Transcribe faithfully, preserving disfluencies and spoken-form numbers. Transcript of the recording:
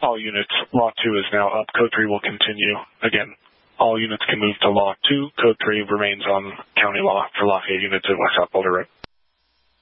all units, Law two is now up. Code three will continue. Again, all units can move to Law two. Code three remains on county law for Lafayette units at West South Boulder Road.